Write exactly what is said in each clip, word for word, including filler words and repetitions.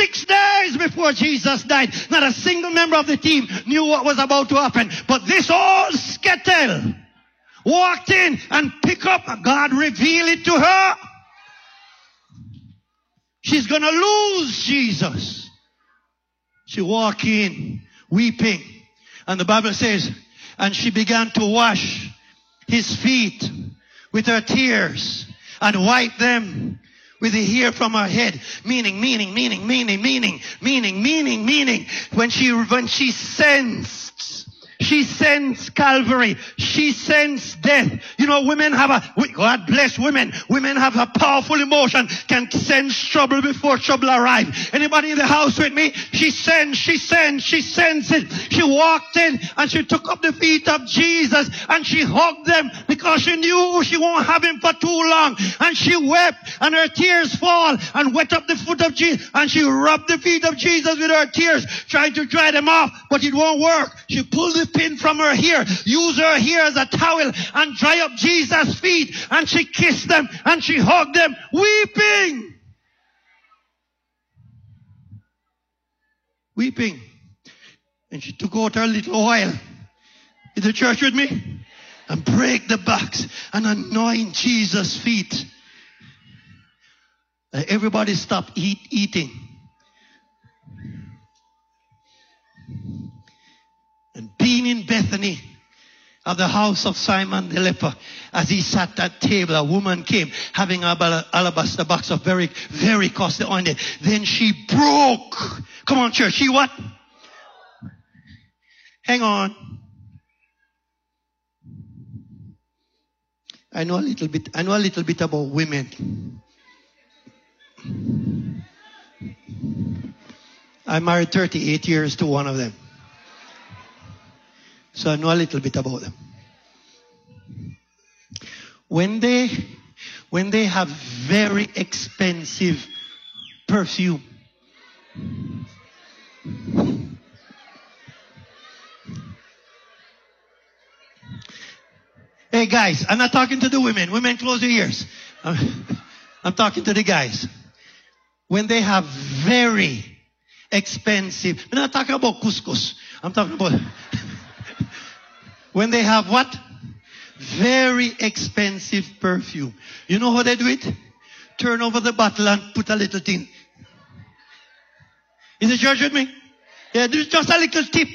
Six days before Jesus died, not a single member of the team knew what was about to happen. But this old skettle walked in and picked up. God revealed it to her. She's going to lose Jesus. She walked in weeping. And the Bible says, and she began to wash his feet with her tears and wipe them with the hair from her head. Meaning, meaning, meaning, meaning, meaning, meaning, meaning, meaning. When she, when she sensed, she sensed Calvary. She sensed death. You know, women have a, God bless women. Women have a powerful emotion, can sense trouble before trouble arrives. Anybody in the house with me? She sensed, she sensed, she sensed it. She walked in and she took up the feet of Jesus and she hugged them because she knew she won't have him for too long. And she wept and her tears fall and wet up the foot of Jesus. And she rubbed the feet of Jesus with her tears, trying to dry them off, but it won't work. She pulled the pin from her hair, used her hair as a towel and dry up Jesus' feet, and she kissed them and she hugged them, weeping. Weeping. And she took out her little oil. Is the church with me? And break the backs and anoint Jesus' feet. And everybody stopped eat, eating. And being in Bethany at the house of Simon the leper, as he sat at table, a woman came having an alabaster box of very, very costly ointment. Then she broke. Come on, church. She what? Hang on. I know a little bit. I know a little bit about women. I married thirty-eight years to one of them. So I know a little bit about them. When they, when they have very expensive perfume, hey guys, I'm not talking to the women. Women, close your ears. I'm, I'm talking to the guys. When they have very expensive, I'm not talking about couscous. I'm talking about when they have what? Very expensive perfume. You know how they do it? Turn over the bottle and put a little thing. Is the church with me? Yeah, there's just a little tip.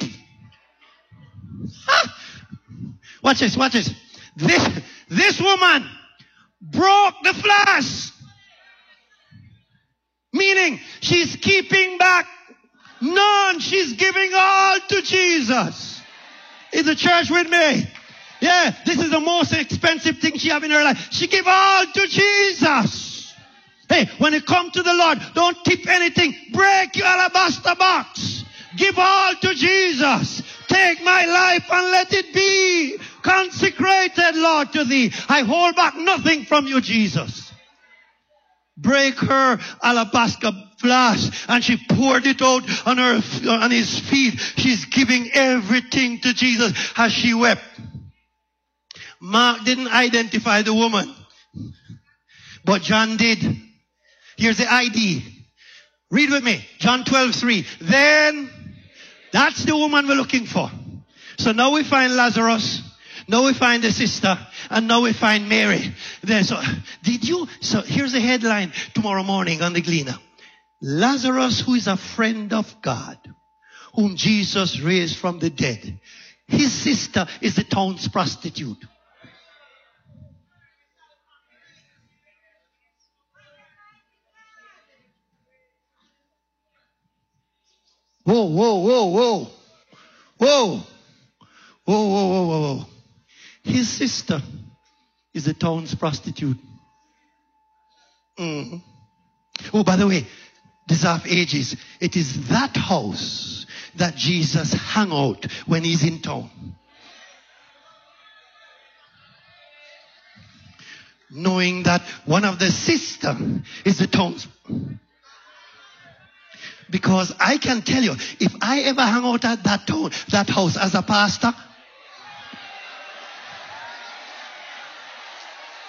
Ah. Watch this, watch this. This, this woman broke the flask. Meaning, she's keeping back none. She's giving all to Jesus. Is the church with me? Yeah, this is the most expensive thing she have in her life. She give all to Jesus. Hey, when you come to the Lord, don't tip anything. Break your alabaster box. Give all to Jesus. Take my life and let it be consecrated, Lord, to thee. I hold back nothing from you, Jesus. Break her alabaster flask, and she poured it out on her, on his feet. She's giving everything to Jesus as she wept. Mark didn't identify the woman, but John did. Here's the I D. Read with me. John twelve three. Then, that's the woman we're looking for. So now we find Lazarus. Now we find the sister, and now we find Mary. There, so, did you, so here's the headline tomorrow morning on the Gleaner. Lazarus, who is a friend of God, whom Jesus raised from the dead. His sister is the town's prostitute. Whoa, whoa, whoa, whoa. Whoa. Whoa, whoa, whoa, whoa, whoa. His sister is the town's prostitute. Mm-hmm. Oh, by the way, this half ages. It is that house that Jesus hung out when he's in town. Knowing that one of the sister is the town's. Because I can tell you, if I ever hang out at that town, that house as a pastor,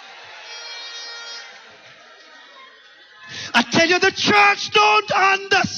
I tell you, the church don't understand.